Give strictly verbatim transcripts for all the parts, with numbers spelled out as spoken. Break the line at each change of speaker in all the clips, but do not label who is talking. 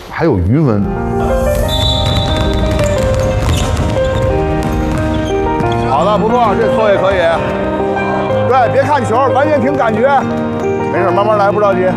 还有余温。好的，不错，这错也可以。对，别看球，完全凭感觉。没事，慢慢来，不着急。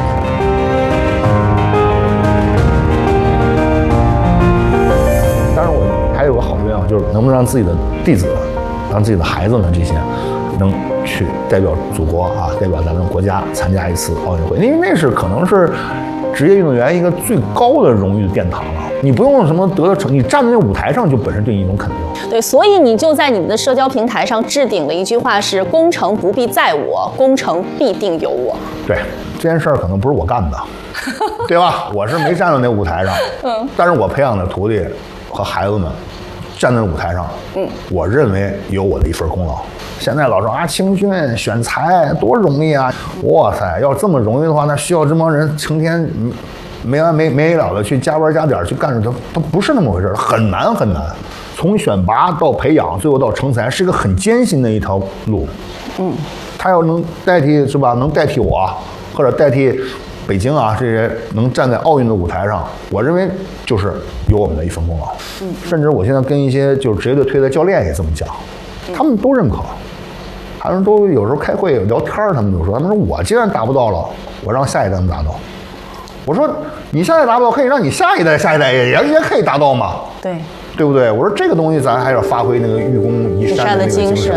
当然，我还有个好愿望，就是能不能让自己的弟子们，让自己的孩子们这些，能去代表祖国啊，代表咱们国家参加一次奥运会，因为那是可能是职业运动员一个最高的荣誉的殿堂了。你不用什么得了成，你站在那舞台上就本身对你一种肯定。
对，所以你就在你们的社交平台上置顶了一句话是：功成不必在我，功成必定有我。
对，这件事儿可能不是我干的，对吧？我是没站在那舞台上，嗯，但是我培养的徒弟和孩子们站在舞台上，嗯，我认为有我的一份功劳。现在老说啊，青训选材多容易啊！哇塞，要这么容易的话，那需要这帮人成天没完没没了的去加班加点去干着，它它不是那么回事，很难很难。从选拔到培养，最后到成才，是一个很艰辛的一条路。嗯，他要能代替是吧？能代替我，或者代替北京啊这些能站在奥运的舞台上，我认为就是有我们的一份功劳。嗯，甚至我现在跟一些就是职业队退的教练也这么讲，他们都认可。他们都有时候开会聊天，他们就说：“他们说我既然达不到了，我让下一代能达到。”我说：“你下一代达不到，可以让你下一代、下一代也也也可以达到嘛？
对，
对不对？”我说：“这个东西咱还要发挥那个愚公移山的那个精神。”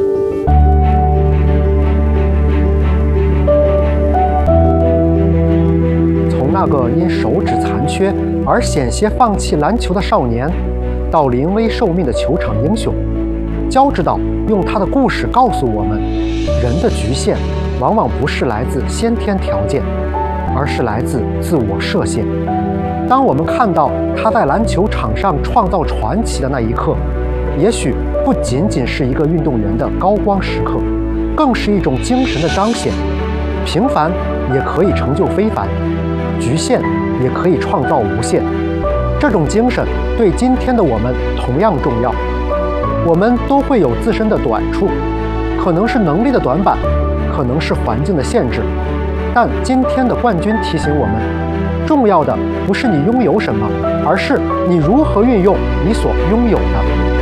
从那个因手指残缺而险些放弃篮球的少年，到临危受命的球场英雄。焦指导用他的故事告诉我们，人的局限往往不是来自先天条件，而是来自自我设限。当我们看到他在篮球场上创造传奇的那一刻，也许不仅仅是一个运动员的高光时刻，更是一种精神的彰显。平凡也可以成就非凡，局限也可以创造无限。这种精神对今天的我们同样重要。我们都会有自身的短处，可能是能力的短板，可能是环境的限制。但今天的冠军提醒我们，重要的不是你拥有什么，而是你如何运用你所拥有的。